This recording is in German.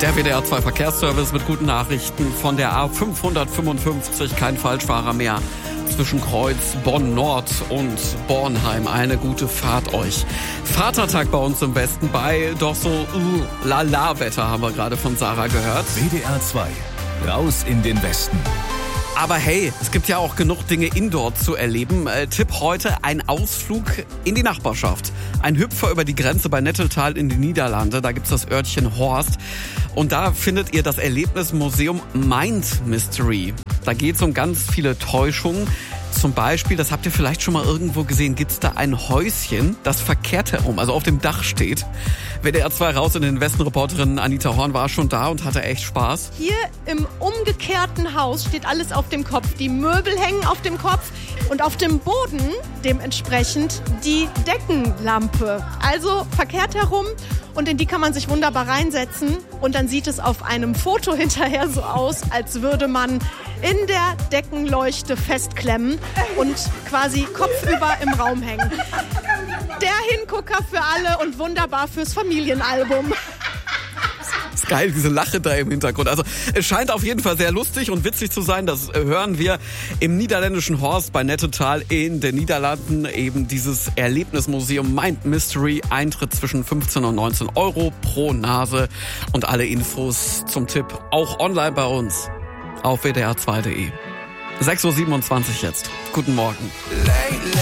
Der WDR 2 Verkehrsservice mit guten Nachrichten von der A555. Kein Falschfahrer mehr zwischen Kreuz, Bonn-Nord und Bornheim. Eine gute Fahrt euch. Vatertag bei uns im Westen bei doch so Lala-Wetter haben wir gerade von Sarah gehört. WDR 2, raus in den Westen. Aber hey, es gibt ja auch genug Dinge indoor zu erleben. Tipp heute, ein Ausflug in die Nachbarschaft. Ein Hüpfer über die Grenze bei Netteltal in die Niederlande. Da gibt's das Örtchen Horst. Und da findet ihr das Erlebnismuseum Mind Mystery. Da geht's um ganz viele Täuschungen. Zum Beispiel, das habt ihr vielleicht schon mal irgendwo gesehen, gibt's da ein Häuschen, das verkehrt herum, also auf dem Dach steht. WDR 2 raus in den Westen. Reporterin Anita Horn war schon da und hatte echt Spaß. Hier im umgekehrten Haus steht alles auf dem Kopf. Die Möbel hängen auf dem Kopf und auf dem Boden dementsprechend die Deckenlampe. Also verkehrt herum und in die kann man sich wunderbar reinsetzen und dann sieht es auf einem Foto hinterher so aus, als würde man in der Deckenleuchte festklemmen und quasi kopfüber im Raum hängen. Der Hingucker für alle und wunderbar fürs Familienalbum. Ist geil, diese Lache da im Hintergrund. Also es scheint auf jeden Fall sehr lustig und witzig zu sein. Das hören wir im niederländischen Horst bei Netteltal in den Niederlanden. Eben dieses Erlebnismuseum Mind Mystery. Eintritt zwischen 15 und 19 Euro pro Nase. Und alle Infos zum Tipp auch online bei uns auf wdr2.de. 6.27 Uhr jetzt. Guten Morgen.